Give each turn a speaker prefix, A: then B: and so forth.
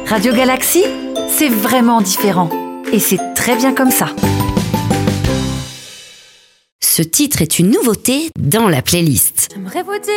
A: Radio Galaxy, c'est vraiment différent. Et c'est très bien comme ça.
B: Ce titre est une nouveauté dans la playlist.
C: J'aimerais vous dire